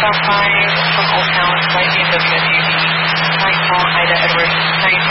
5 from Old Town, flight BMW, 94 Ida Edward, 9